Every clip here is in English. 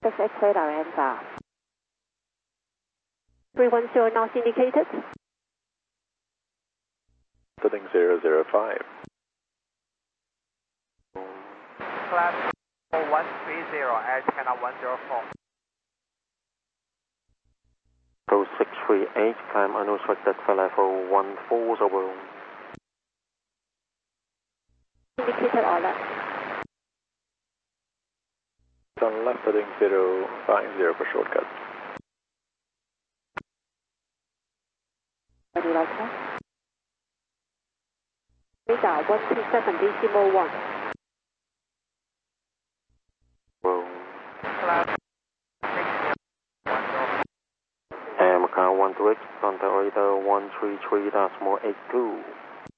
6 clear direct answer. 310 knots indicated. Setting 005. Class 4130, Air China 104. Go 638, climb unrestricted for level 140. Indicated or left. Turn left heading 050 for shortcut. Ready, okay. Radar 127.1. Roll. Class 6010. Macau 128, contact radar 133.82.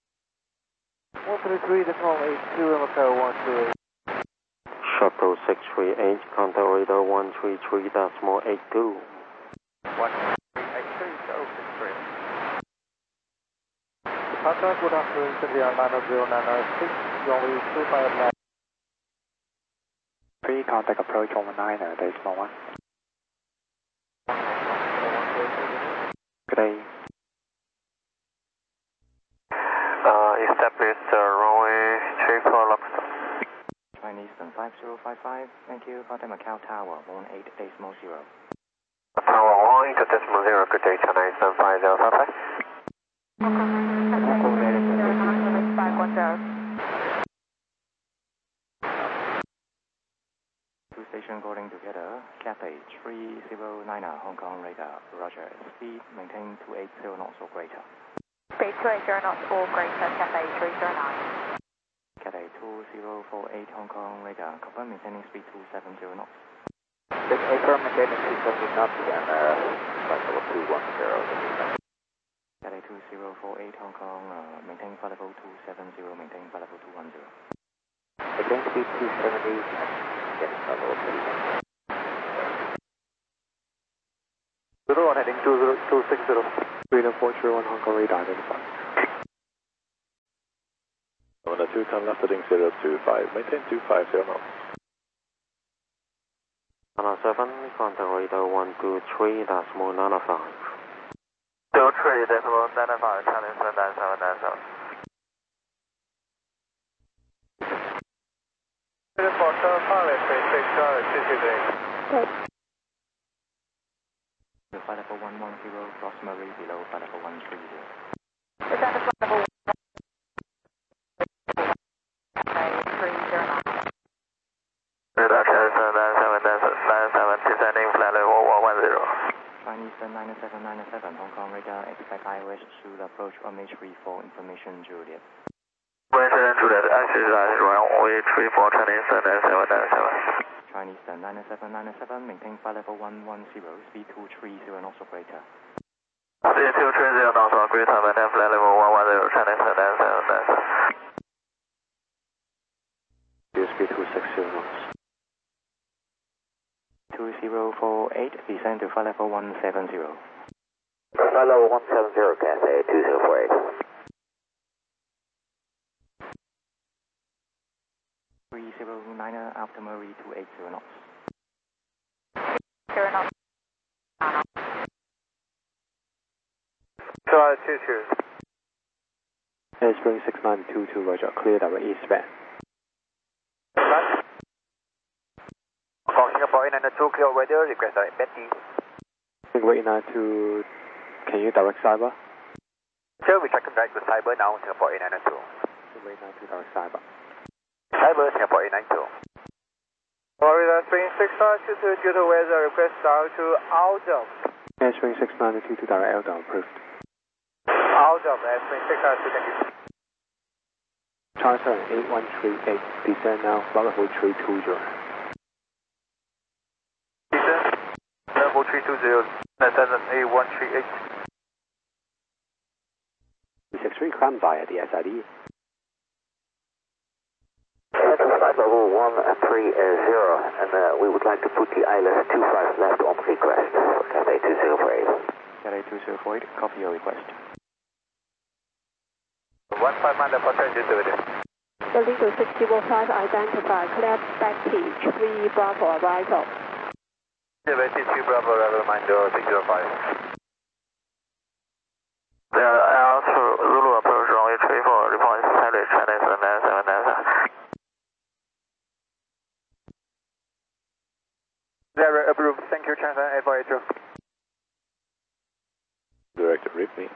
133.82, Macau 128. Shuttle 638, contact radar 133.82. 183, go 63. Departure, good afternoon, India 90996, runway 25 left. 3, contact approach 119, decimal 1. Good day. Establish runway 34 Luxor. Chinese 5055, thank you. Contact Macau Tower 18.0. Tower 18.0, good day, China Eastern 5055. Two station calling together, Cathay 3090, Hong Kong radar, roger. Speed maintain 280 knots or greater. Speed 280 knots or greater, Cathay 309. Cathay 2048, Hong Kong radar, confirm maintaining speed 270 knots. Confirm maintaining 270 knots and flight level 210. Cathay 2048, Hong Kong, maintain flight level 270, maintain flight level 210. Again, speed 270 and getting flight level 210. 01 heading 260. 3041, Hong Kong radar identified. 2, turn left heading 025, maintain 250 knots. 7, contact radar 123.95. 123.95, China Eastern 9797. Departure, pilot 36, 228. Flight level 110, approximately below flight level 130. Is that the flight level 309? Radar China Eastern 9797, descending flight level 110. Chinese 9797, Hong Kong radar, expect iOS should approach MH34, information Juliet. Information Juliet, access runway 34, Chinese 9797. Chinese 9797, maintain flight level 110, speed 230 knots or greater. Speed 230 knots or greater, maintain flight level 110, Chinese 9797. Speed 260 knots. 2048, descend to flight level 170. Flight level 170, Cathay 2048. 3090, Altamari 280 knots. 0 knots. Flight 22. Spring 6922, roger, clear direct eastbound. From Singapore 892, clear weather, request direct Betty. Singapore 892, can you direct cyber? Sure, we can direct to cyber now, Singapore 892. Singapore 892, direct cyber. Cyber, Singapore 892. Florida Spring 6522, due to weather, request down to Aldom. Spring 6922, direct Eldon, approved. Aldom, Spring 6522, thank you. Charter 8138, descend now, flight level 320. Descend, level 320, descend 8138. 63, climb via the SID. Flight level 130, and we would like to put the ILS 25 left on request for Cathay 2048. Cathay 2048, copy your request. 15 departure duty. Building to 6015, identify, clear back pitch, 3 Bravo arrival. T3 Bravo, level 90605. Zulu approach runway 34, report pilot China 797. Zero approved, thank you, China 848. Director Ripley.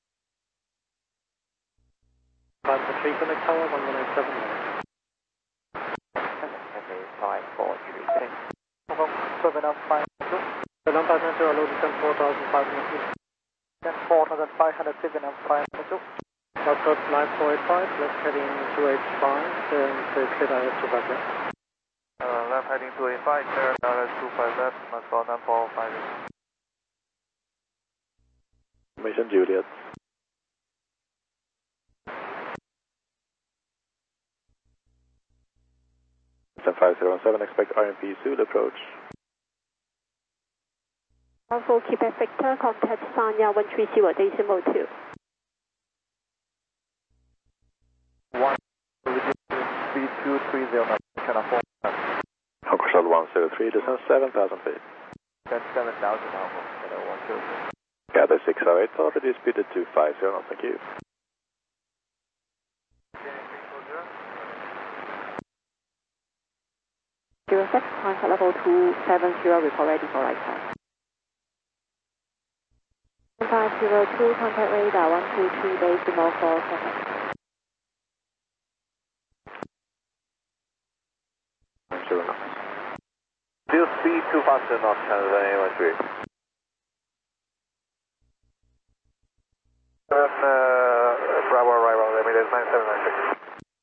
543 connect tower 1187. Cathay 5436. 7 up 5. 7 passenger low descent 4500 feet. Then 4507 up 5. Foxtrot 9485, left heading 285, and clear direct to Baghdad. Left heading 285, clear direct 25 left, Moscow 9458. Mission Juliet. Descent 507, expect RMP Zulu approach. Bravo Quebec Victor, contact Sanya 130.2. 3230, China 4. Hong Shuttle 103, descent 7,000 feet. That's 7,000 almost, China 120. Gather 608, already speeded to 50 knots, thank you. Zero 6, contact level 270, report ready for right time. 502, contact radar 123, decimal 4 seconds. 0 knots. Still speed too fast enough, China 813. Bravo arrival, limited 9796.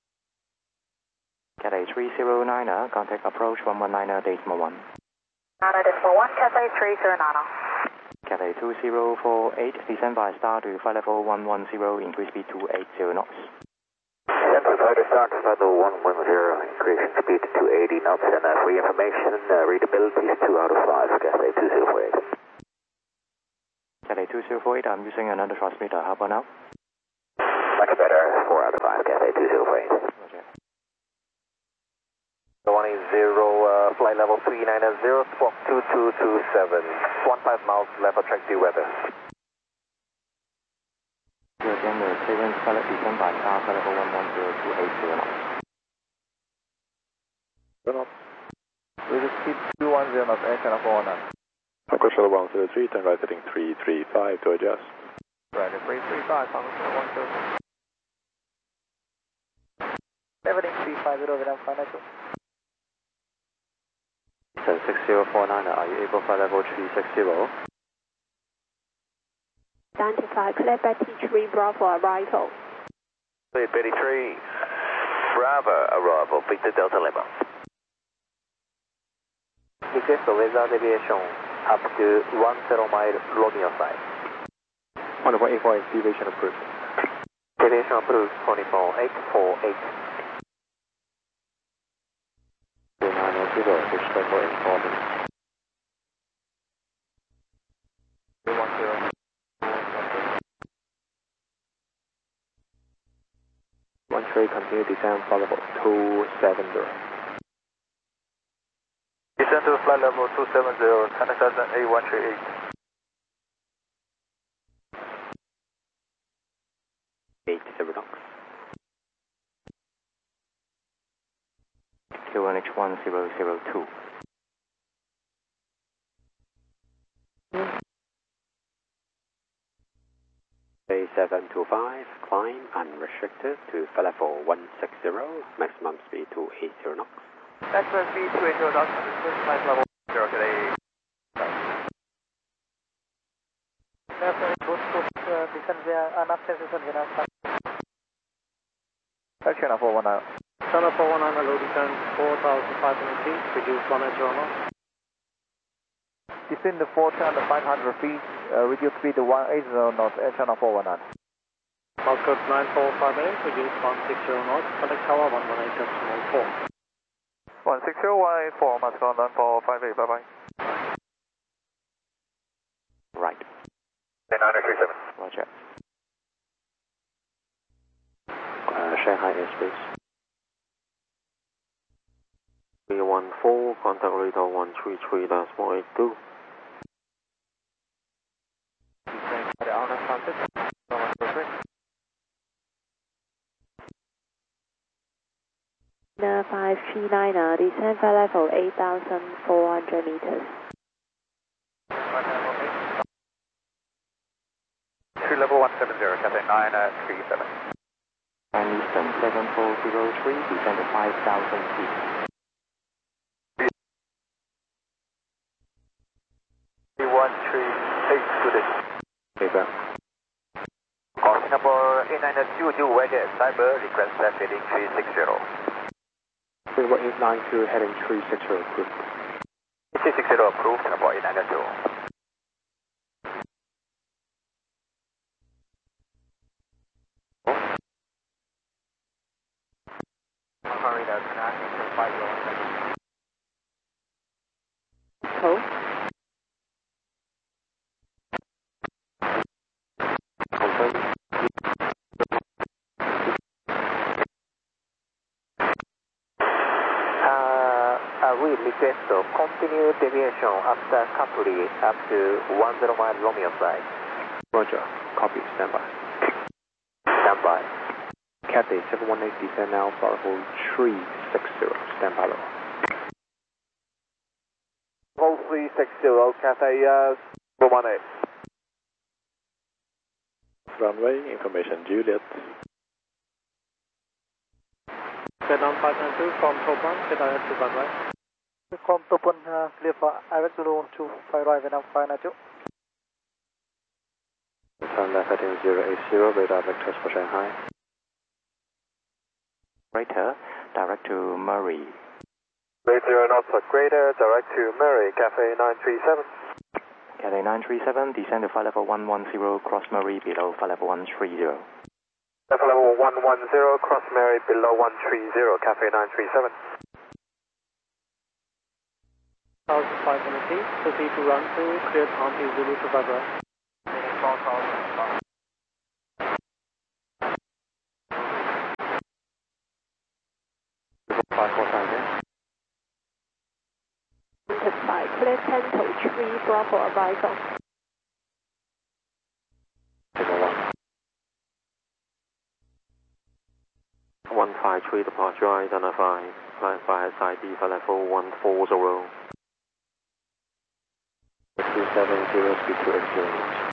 Cathay 309er, contact approach 119er decimal 1. Nana decimal 1, Cathay 309. Cathay 2048, descend by star to flight level 110, increase speed to 80 knots. And to fighter start, level 110, increasing speed to 80 knots, and for your information, readability is 2 out of 5, Cathay 2048. Cathay 2048, I'm using another transmitter, how about now? Much better, 4 out of 5, Cathay 2048. Roger. 180, flight level 390, squawk 2227, 15 miles left attractive weather. Again, the clearance pilot descend by star flight level 110 to 80 knots. 0 knots. With a speed 210 knots, Air China 419. Hong Shuttle 103, turn right heading 335 to adjust. Right, 335, Hong Kong 130. 7350, Vietnam Financial. So 6049, are you able flight level 360? Identify clear Betty 3 Bravo arrival. Betty 3, Bravo arrival, Victor Delta Lima. Request the laser deviation up to 10 mile Romeo side. 1.84 deviation approved. Deviation approved, 24848. 900, which for informant. 210. 13, continue descend flight level 270. Descend to flight level 270, China 8138. 80 knots. QNH 1002. A725, climb unrestricted to flight level 160, maximum speed to 80 knots. Maximum speed 280 knots, flight level 0 today. Descend via unobstructed Vietnam Air China 419. China 419, low descent 4,500 feet, reduce 180 knots. Descend to 4,500 feet, reduce speed to 180 knots, Air China 419. Foxtrot 9458, reduce 160 knots, connect tower 118.4. 160, 184, Moscow 9458, bye bye. Right. 937. Roger. Shanghai airspace. 314, contact radar 133.82. The 539er, descend flight level 8,400 meters. Tree level 170, Cathay 937. And Eastern 7403, descend to 5,000 feet. 138 to this. Paper. Call Singapore 892, do Wagger Cyber, request left heading 360. Singapore 892 heading 360 approved. 360 approved, Singapore 892. Cool. We request to continue deviation after Capri up to 10 mile Romeo side. Roger. Copy. Stand by. Stand by. Cathay 718 descend now flight level 360. Stand by low. Hold 360, Cathay 118. Runway, information Juliet. Set on 592 from top 1, set direct to runway. From top 1, clear for direct Zulu to 5 right, Vietnam 592. Turn left heading 080, radar vectors for Shanghai. Greater, direct to Murray. Rate 0 knots for greater, direct to Murray, Cathay 937. Cathay 937, descend to flight level 110, cross Murray below flight level 130. Level 110, cross Murray below 130, Cathay 937. 1,500 feet, proceed to run to clear County Zulu to Barbara. 545 By clear 10 to 3 Bravo arrival. Table 1. 153 departure, identify, flight by SID for level 140. 270, speed to X0.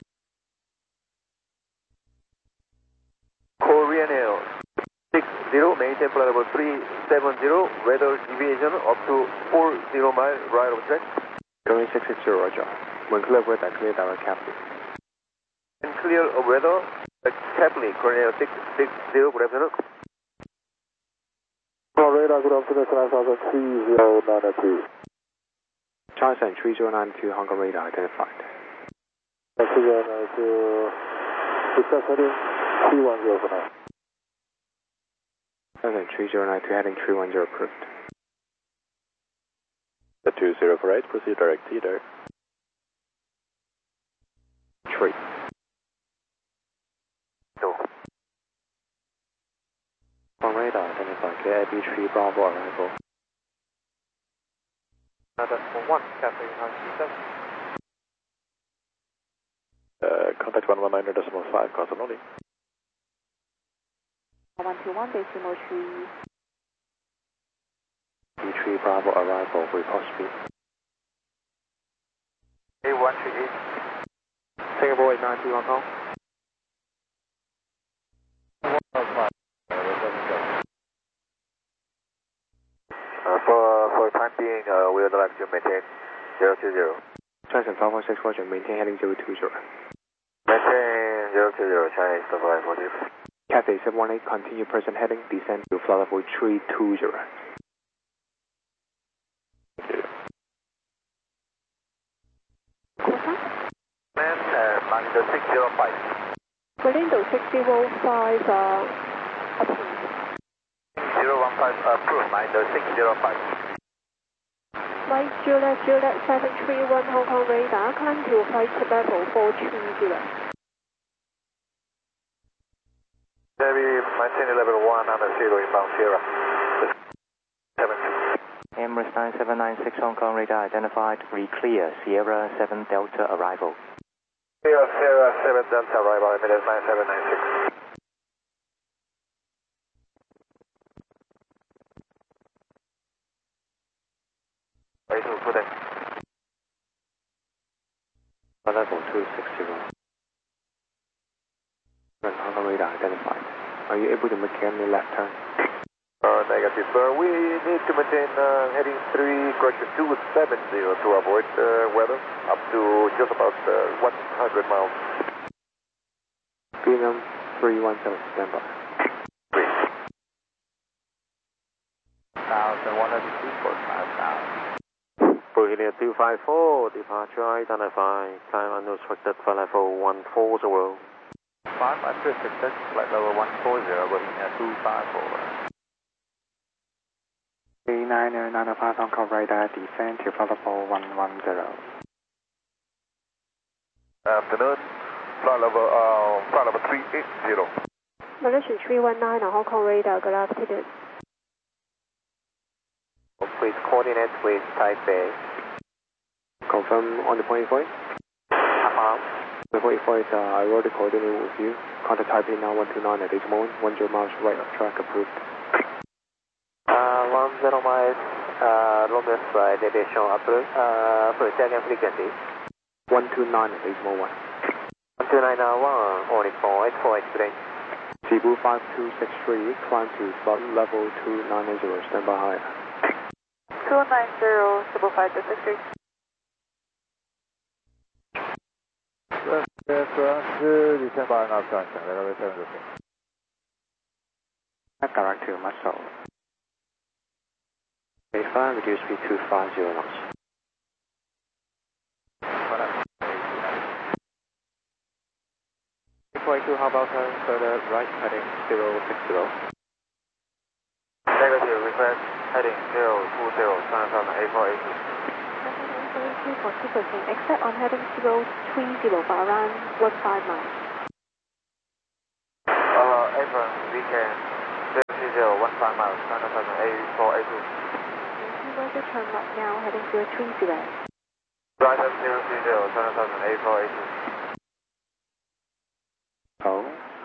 Korean Air 60, maintain flight level 370, weather deviation up to 40 mile right of track. Going 660, Roger. When clear weather, clear direct Captain. And clear of weather, Captain, Korean Air 660, good afternoon. Radar, good afternoon, 3092. Charleston 3092, Hong Kong radar identified. 3092, request heading 310 for now. Charleston 3092, heading 310 approved. The 2048, proceed direct either. 3. On radar identified, KIB3 Bravo arrival. Decimal 1, Cathay 937. Contact 119.5, constant only. 121 decimal 3. B3 Bravo arrival, report speed. A138. Singapore 892 Hong Kong. For time being, we would like to maintain 020. Charleston 546, Roger, maintain heading 020. Maintain 020, Chinese Survive motive. Cathay 718, continue present heading, descend to flight level 320. Man, Mando 605. Galindo 605, approved. 015 approved, Mando 605. Flight Juliet 731 Hong Kong radar, climb to flight level 430. Heavy, maintain level 1 under 0 inbound Sierra. 72. Emirates 9796 Hong Kong radar identified, re-clear, Sierra 7 Delta arrival. Sierra 7 Delta arrival, Emirates 9796. A2, good day. Level 260. Hong Kong radar identified. Are you able to make any left turn? Negative. We need to maintain heading 3, correction 270 to avoid weather up to just about 100 miles. Greenham 317, standby. 1,102.5,000. Bohemia 254, departure identified, climb unrestricted, flight level 140. 5 unrestricted, flight level 140, Bohemia 254. 3995 Hong Kong radar, descend to flight level 110. Afternoon, flight level 380. Malaysian 319 on Hong Kong radar, good afternoon. Please coordinate with Taipei. Confirm on the point point. The point point, I already coordinated with you. Contact Taipei now 129 at this moment. 10 miles right of track approved. 10 miles, longest flight aviation approved. Sorry, second frequency. 129 at this moment. 129 only for 84 explain. Cebu 5263, climb to flight level 290, standby higher. 290, Cebu 5263. Direct to Muscle. A5, reduce speed to 50 knots. A42, how about turn further right heading 060? Negative, request heading 020, turn on A480. For sequencing, except on heading 030 for around 15 miles. Apron, weekend 030, 15 miles, turn on A482. Weather turn right now, heading 030. Right at 030, turn on A482. Oh.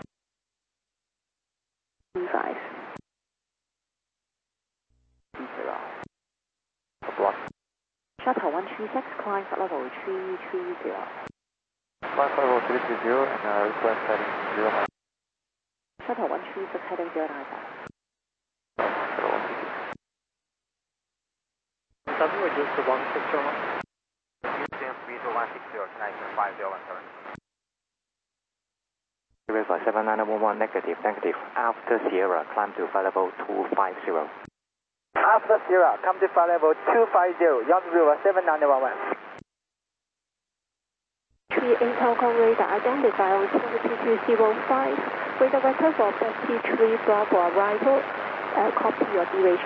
5. Block. Shuttle 136, climb for level 330. Flight level 330 and request heading 0 miles. Shuttle 136, heading 095. Seven, reduce to 160 knots. Houston speed to 160, connection 5017. Sierra 7911, negative. After Sierra, climb to flight level 250. After Sierra, come to flight level 250, Yacht River 7911. 38 Hong Kong radar, identify on 2205. Radar vector for 33 Bravo arrival, copy your duration.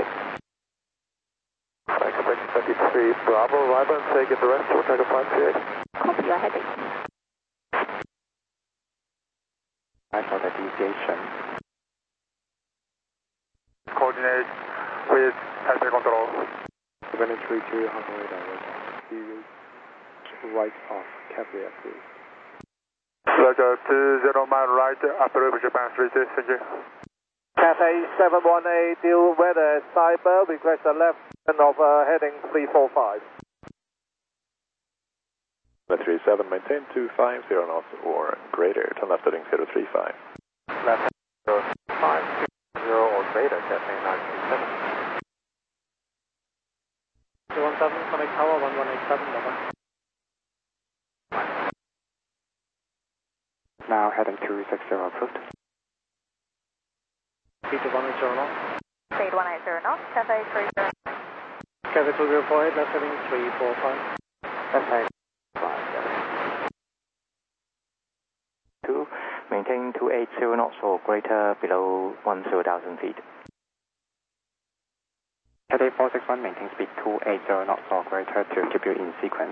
Expect 33 Bravo arrival and take it the rest for Tiger 538. Copy your heading. I for the deviation. Coordinate with Taipei control. 732 Hong Kong radar, see right off, Cathay approved. Roger, 20 mile right, approved Japan 36, thank you. Cathay 718, deal weather cyber, request a left turn of heading 345. 37, maintain 250 knots or greater, turn left heading 035. Left 520 or greater, Cathay 937. 217, connect tower 1187, bye-bye. Now heading 260 approved. Speed to 180 knots. Speed 180 knots, Cathay 30. Cathay 2048, left heading 345. Cathay 2, maintain 280 knots or greater below 10,000 feet. Cathay 461, maintain speed 280 knots or greater to keep you in sequence.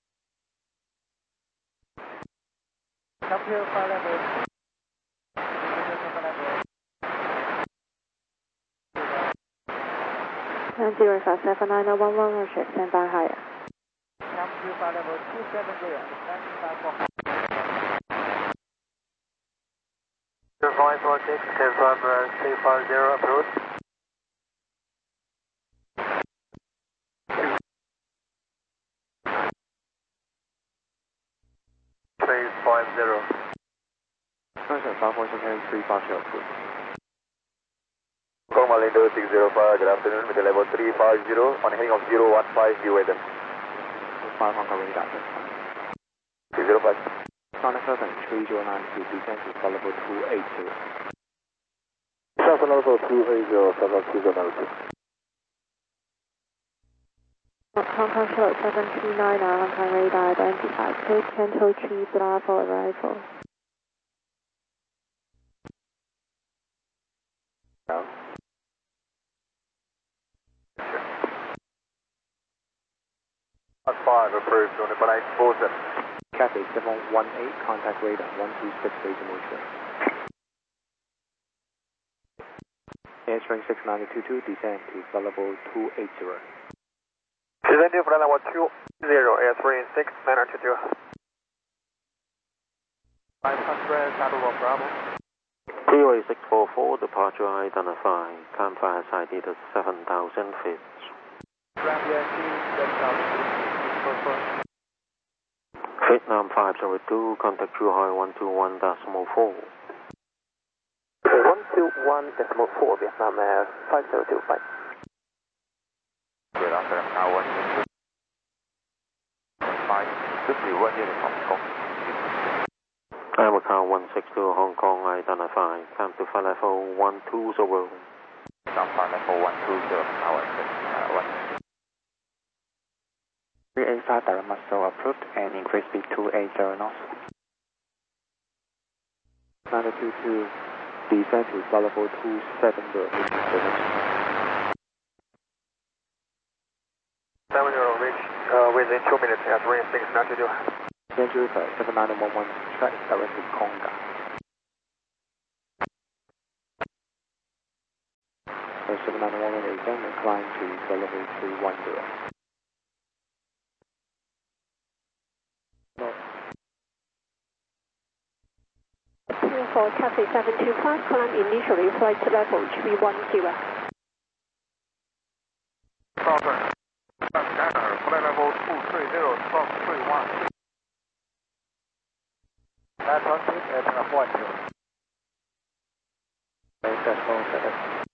Come here, flight level. 057 Roger, stand by higher. level 270, standing by for 546, 10550 approach. Phase 50. Sunshine 546 heading 350 approved. Kong Malindo 605, good afternoon, with the level 350 on heading of 015 due weather. 5 Hong Kong radar. 305. China Southern 3092, descend to flight level 280. Southern level 280, Southern 2092. Hong Kong Charlotte 729, Hong Kong radar identified. Take Canto 3 Bravo arrival. That's 5 approved on the Bonnet 47. Cathay 718, contact radar 126 station motion. Answering 69222, descend to flight level 280. Descend to flight level 280, answering 69222. 500, Saddle Bravo. Freeway 644, departure identified. Time flight SID to 7,000 feet. Vietnam 502, contact Zhuhai 121.4. 121.4, Vietnam Air 502, bye. Good afternoon, now 1 5, 51 units Hong Kong. Macau 162, Hong Kong identified. Time to flight level 120. Time flight level 120, now 1. 385 direct muscle approved and increase speed 280 knots. 922, descend to flight level 270. 70 reach within 2 minutes at range 692. Andrew 79111, track directly Konga. 79111 again, incline to flight level 310. For Cathay 725, climb initially flight level 310. Southern, scanner, flight level 230, stop 31. That's on speed at 10. Decimal 7.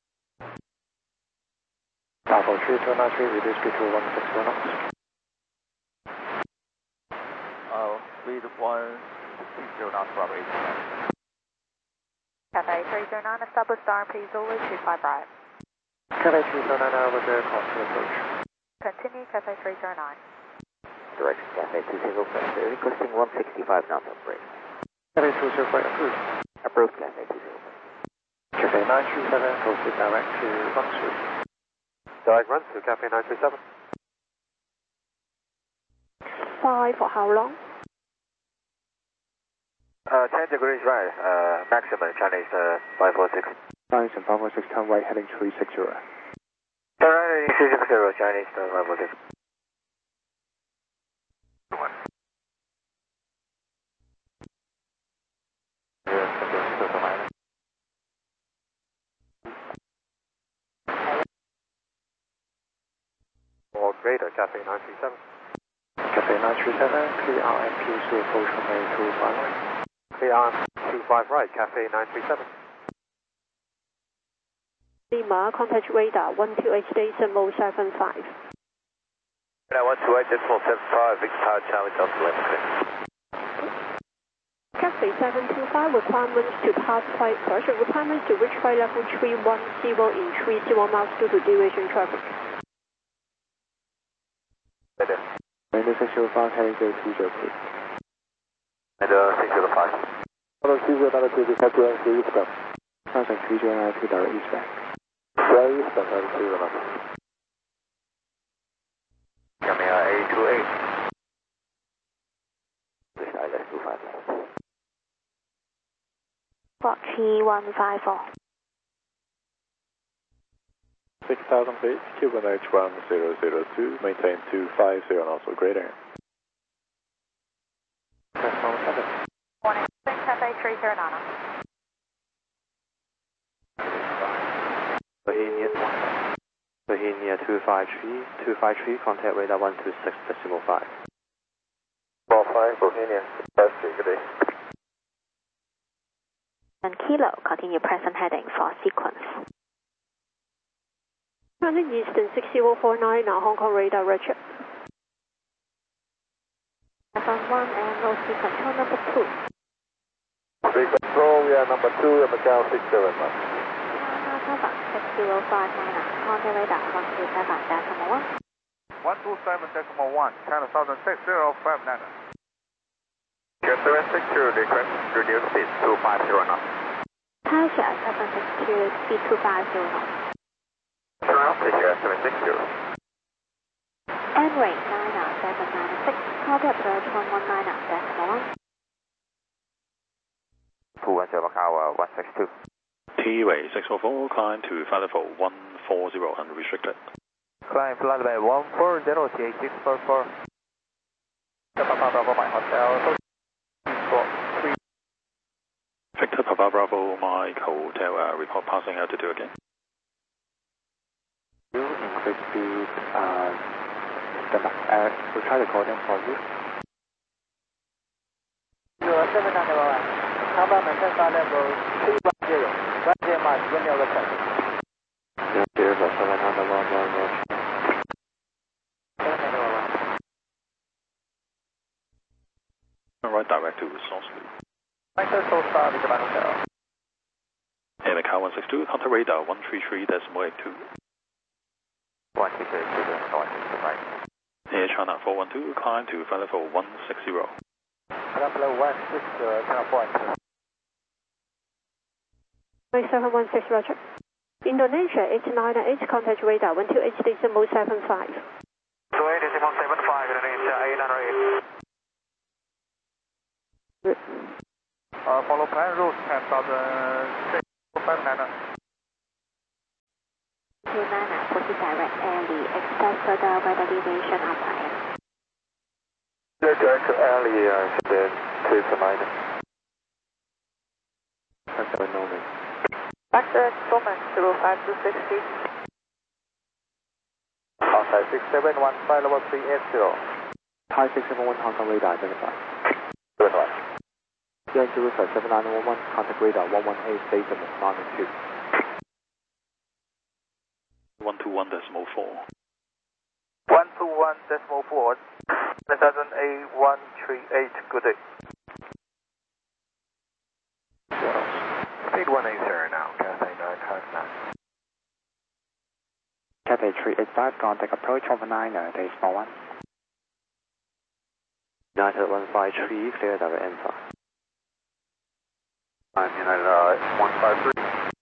Bravo 3293, reduce speed to 160 knots. Speed 160 knots, Bravo 89. Cathay 309, establish RP Zulu 25 right. Cathay 309 over the cost to approach. Continue Cathay 309. Direction Cathay 207, requesting 165 knots of brake. Cathay 205 approved. Approved Cathay 207. Cathay 937, proceed direct to Luxury. Direct run to Cathay 937. 5 for how long? 10 degrees right, maximum Chinese 546. Chinese 546, turn right heading 360. Turn right heading 360, Chinese 546. Or greater, Cathay 937. Cathay 937, clear RMP to approach runway 25 right. Clear on 25 right, Cathay 937. Lima, contact radar 128.75. Now 128.75, Victor Tower, Charlie Delta 11. Cathay 725, requirements to pass flight pressure, requirements to reach flight level 310 in 30 miles due to deviation traffic. Window 605 heading 020, please. And 605. Hello, 2092, Cathay 1 eastbound. Sunshine 3092, direct eastbound. Very eastbound, 209. Coming out 828. Wish I left 25 left. Block 3154. 6,000 feet, QNH 1002, maintain 250 knots or greater. Morning, Cafe 309. Bohemia 253, contact radar 126.5. 5, Bohemia, that's good day. And Kilo, continue present heading for sequence. London Eastern 6049, Hong Kong radar, Richard. F1 and OC control number 2. Big control, we are number 2 at Macau 671. 6059, contact radar 127.1. 127.1, China Southern 6059. Get 762, request reduce speed to 50 knots. Taisha 762, speed 250 knots. Ground Taisha 762. N-Ray 90796, copy approach 119.1. Pool 10 Macau 162. T-Way 644, climb to flight level 140 unrestricted. Climb flight level 140, CA644. Papa Bravo, my hotel. Victor Papa Bravo, Mike Hotel, report passing altitude again. You increase speed, we'll try to call them for you. You are 791, Papa maintain flight level 310, right here Mark, when you're request. 791. Right direct to source loop. Michael Sosa, Victor Hotel. Air Macau 162, contact radar 133.82. 123, right. Air China 412, climb to flight level 160. Flight level 160, China 412. 716, Roger. Indonesia 898, contact radar 128.75. 28.75, Indonesia 808. Follow plan route 10,659. Nana, proceed direct early, expect further weather deviation after M. Direct to early, then 2 That's our moment. Back to Bowman 05260. Outside 671, flight level 380. Thai 671, Hong Kong radar identified. 7-1. Yankee Roofer 7911, contact radar 118, station magnitude. 121.4. 121.4, 1000A138, good day. Speed 180 now, Cathay 959. Cathay 385, contact approach over 9, decimal 1. United 153, clear direct N5. United 153.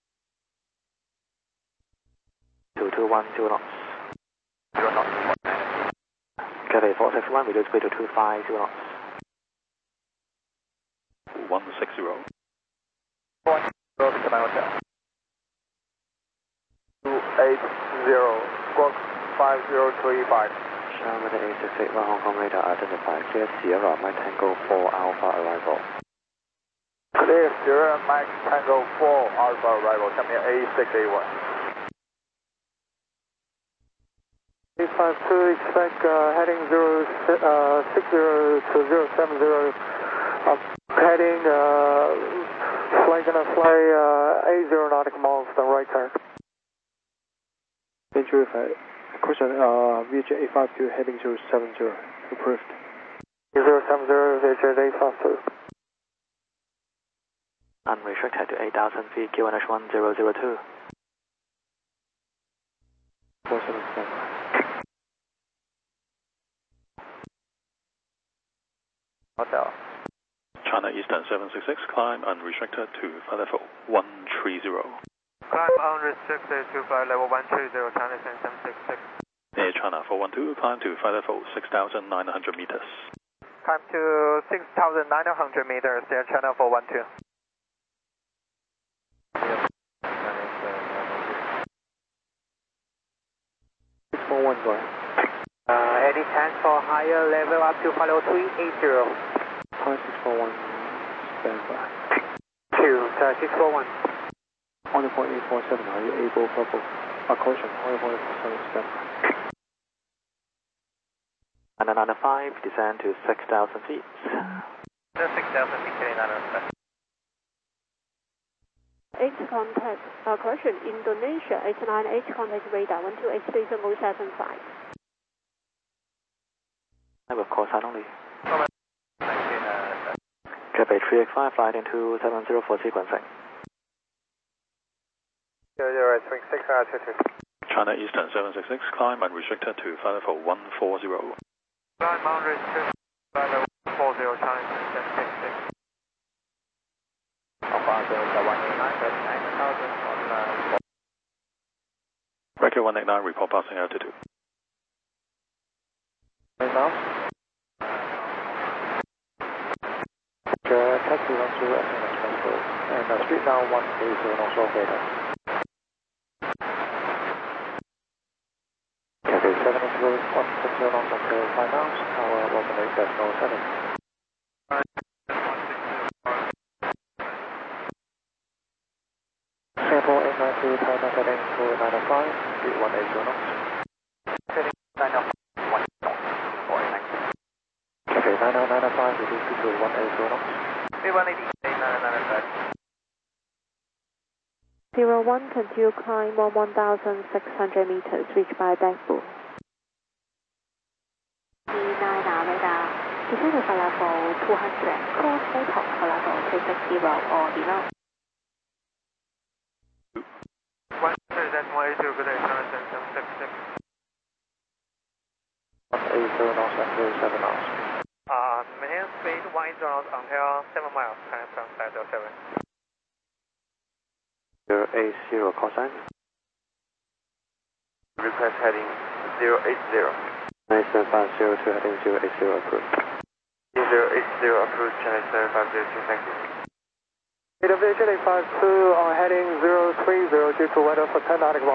221, 0 knots. 0 knots. Cathay 461, reduce speed to 250 knots. 160. 1 Victor Hotel. 280, squawk 5035. Sharman 868, Hong Kong radar identified. Clear Sierra, Mike Tango 4 Alpha arrival. Clear Sierra, Mike Tango 4 Alpha arrival, coming in A681. 852, expect heading 60 to 070, heading, gonna fly 80 nautical miles, the right turn. Danger question, VJ 852 heading 070, approved. 070, VJ 852. Unrestricted to 8,000 feet, QNH 1002. 477. Hotel. China Eastern 766, climb unrestricted to flight level 130. Climb unrestricted to flight level 130, China Eastern 766. Air China 412, climb to flight level 6,900 meters. Climb to 6,900 meters, Air China 412. 641, go ahead. Any chance for higher level up to follow 380? 5641, stand by. 641. On the point 847, are you able for caution? On the point 847, stand by. 995, descend to 6,000 feet. 6,000 feet, 995. 8 contact, correction, Indonesia, 898 contact radar, 1283075. With call sign only. Cathay 385, flight into 704 sequencing. 0026, China Eastern 766, climb unrestricted to final for 140. Climb unrestricted, 5040, China 766. Record 189, report passing altitude. Taxi 10 SMS transport, and street now 180 North Shore Beta. Cathay 780 160 knots until 5 miles, tower 18.07. Sample 892, China heading to 905, speed 180 knots. Heading 905, 1 Cathay 9095, reduce speed to 180 knots. 180, 01, continue climb on 1,600 meters, reached by Bangkok. D9 radar, descend to level 200, cross ATOC for level 360 or below. 180, good day, China 766. 180 knots until 7 miles. Maintain speed 180 knots until 7 miles, time from 507. 080, call sign. Request heading 080. 9750 to heading 080, approved. 080 approved, China 7502, thank you. AWJ 852 on heading 030 due to weather for 10 nautical